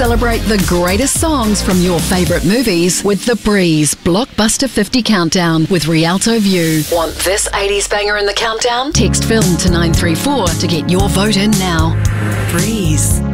Celebrate the greatest songs from your favourite movies with The Breeze Blockbuster 50 Countdown with Rialto View. Want this 80s banger in the countdown? Text film to 934 to get your vote in now. Breeze.